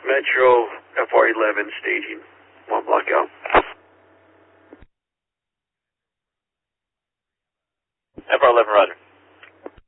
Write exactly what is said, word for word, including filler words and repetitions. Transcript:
Metro F R eleven staging. One block out. F R eleven, roger.